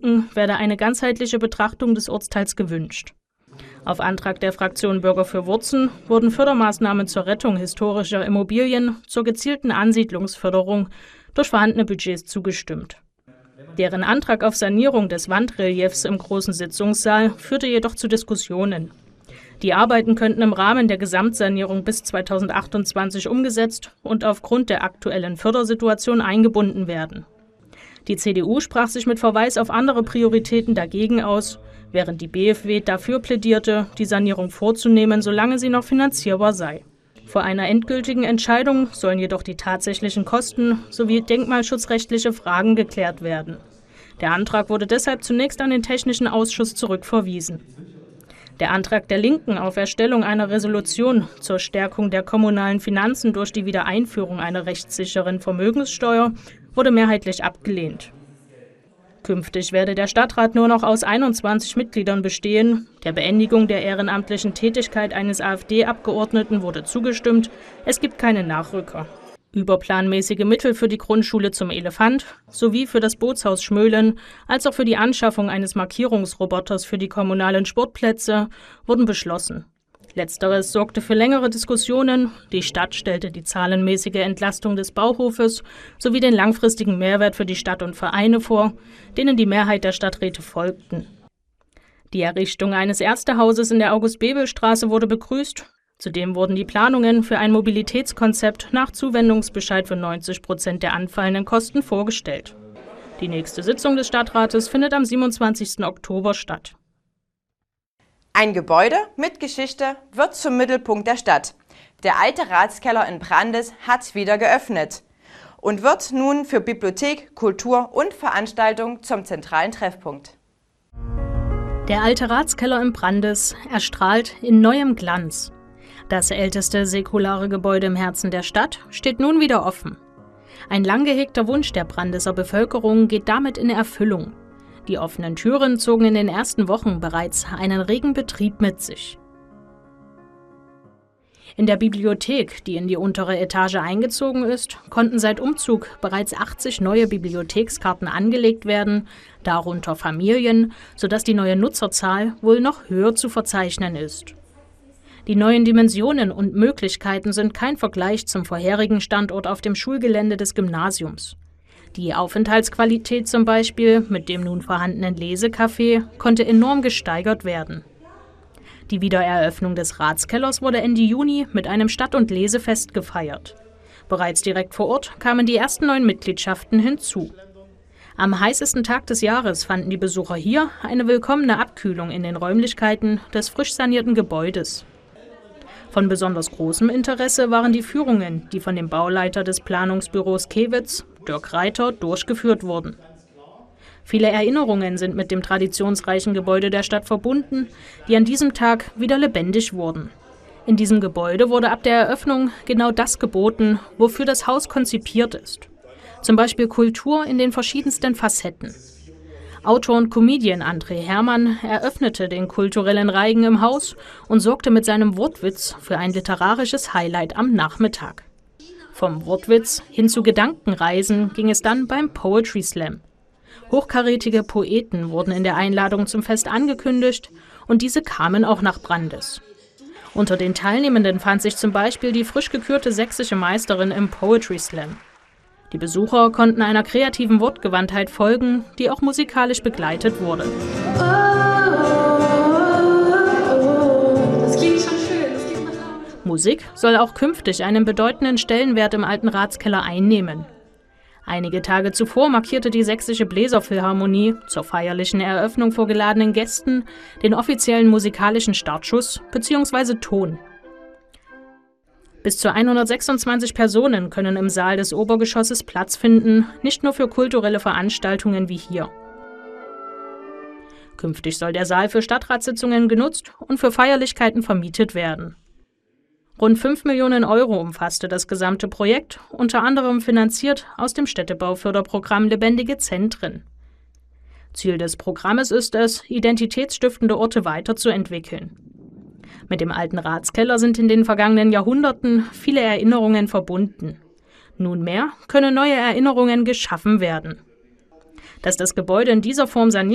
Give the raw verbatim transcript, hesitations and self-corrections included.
Linken werde eine ganzheitliche Betrachtung des Ortsteils gewünscht. Auf Antrag der Fraktion Bürger für Wurzen wurden Fördermaßnahmen zur Rettung historischer Immobilien zur gezielten Ansiedlungsförderung durch vorhandene Budgets zugestimmt. Deren Antrag auf Sanierung des Wandreliefs im großen Sitzungssaal führte jedoch zu Diskussionen. Die Arbeiten könnten im Rahmen der Gesamtsanierung bis zweitausendachtundzwanzig umgesetzt und aufgrund der aktuellen Fördersituation eingebunden werden. Die C D U sprach sich mit Verweis auf andere Prioritäten dagegen aus, während die B F W dafür plädierte, die Sanierung vorzunehmen, solange sie noch finanzierbar sei. Vor einer endgültigen Entscheidung sollen jedoch die tatsächlichen Kosten sowie denkmalschutzrechtliche Fragen geklärt werden. Der Antrag wurde deshalb zunächst an den Technischen Ausschuss zurückverwiesen. Der Antrag der Linken auf Erstellung einer Resolution zur Stärkung der kommunalen Finanzen durch die Wiedereinführung einer rechtssicheren Vermögenssteuer wurde mehrheitlich abgelehnt. Künftig werde der Stadtrat nur noch aus einundzwanzig Mitgliedern bestehen. Der Beendigung der ehrenamtlichen Tätigkeit eines AfD-Abgeordneten wurde zugestimmt. Es gibt keine Nachrücker. Überplanmäßige Mittel für die Grundschule zum Elefant sowie für das Bootshaus Schmölen als auch für die Anschaffung eines Markierungsroboters für die kommunalen Sportplätze wurden beschlossen. Letzteres sorgte für längere Diskussionen. Die Stadt stellte die zahlenmäßige Entlastung des Bauhofes sowie den langfristigen Mehrwert für die Stadt und Vereine vor, denen die Mehrheit der Stadträte folgten. Die Errichtung eines Ärztehauses in der August-Bebel-Straße wurde begrüßt. Zudem wurden die Planungen für ein Mobilitätskonzept nach Zuwendungsbescheid für neunzig Prozent der anfallenden Kosten vorgestellt. Die nächste Sitzung des Stadtrates findet am siebenundzwanzigsten Oktober statt. Ein Gebäude mit Geschichte wird zum Mittelpunkt der Stadt. Der alte Ratskeller in Brandes hat wieder geöffnet und wird nun für Bibliothek, Kultur und Veranstaltung zum zentralen Treffpunkt. Der alte Ratskeller in Brandes erstrahlt in neuem Glanz. Das älteste säkulare Gebäude im Herzen der Stadt steht nun wieder offen. Ein lang gehegter Wunsch der Brandeser Bevölkerung geht damit in Erfüllung. Die offenen Türen zogen in den ersten Wochen bereits einen regen Betrieb mit sich. In der Bibliothek, die in die untere Etage eingezogen ist, konnten seit Umzug bereits achtzig neue Bibliothekskarten angelegt werden, darunter Familien, sodass die neue Nutzerzahl wohl noch höher zu verzeichnen ist. Die neuen Dimensionen und Möglichkeiten sind kein Vergleich zum vorherigen Standort auf dem Schulgelände des Gymnasiums. Die Aufenthaltsqualität zum Beispiel mit dem nun vorhandenen Lesecafé konnte enorm gesteigert werden. Die Wiedereröffnung des Ratskellers wurde Ende Juni mit einem Stadt- und Lesefest gefeiert. Bereits direkt vor Ort kamen die ersten neuen Mitgliedschaften hinzu. Am heißesten Tag des Jahres fanden die Besucher hier eine willkommene Abkühlung in den Räumlichkeiten des frisch sanierten Gebäudes. Von besonders großem Interesse waren die Führungen, die von dem Bauleiter des Planungsbüros Kewitz, Dirk Reiter, durchgeführt wurden. Viele Erinnerungen sind mit dem traditionsreichen Gebäude der Stadt verbunden, die an diesem Tag wieder lebendig wurden. In diesem Gebäude wurde ab der Eröffnung genau das geboten, wofür das Haus konzipiert ist. Zum Beispiel Kultur in den verschiedensten Facetten. Autor und Comedian André Hermann eröffnete den kulturellen Reigen im Haus und sorgte mit seinem Wortwitz für ein literarisches Highlight am Nachmittag. Vom Wortwitz hin zu Gedankenreisen ging es dann beim Poetry Slam. Hochkarätige Poeten wurden in der Einladung zum Fest angekündigt und diese kamen auch nach Brandes. Unter den Teilnehmenden fand sich zum Beispiel die frisch gekürte sächsische Meisterin im Poetry Slam. Die Besucher konnten einer kreativen Wortgewandtheit folgen, die auch musikalisch begleitet wurde. Oh, oh, oh, das klingt schon schön. Das klingt nach Laune. Musik soll auch künftig einen bedeutenden Stellenwert im alten Ratskeller einnehmen. Einige Tage zuvor markierte die Sächsische Bläserphilharmonie zur feierlichen Eröffnung vor geladenen Gästen den offiziellen musikalischen Startschuss bzw. Ton. Bis zu hundertsechsundzwanzig Personen können im Saal des Obergeschosses Platz finden, nicht nur für kulturelle Veranstaltungen wie hier. Künftig soll der Saal für Stadtratssitzungen genutzt und für Feierlichkeiten vermietet werden. Rund fünf Millionen Euro umfasste das gesamte Projekt, unter anderem finanziert aus dem Städtebauförderprogramm Lebendige Zentren. Ziel des Programmes ist es, identitätsstiftende Orte weiterzuentwickeln. Mit dem alten Ratskeller sind in den vergangenen Jahrhunderten viele Erinnerungen verbunden. Nunmehr können neue Erinnerungen geschaffen werden. Dass das Gebäude in dieser Form saniert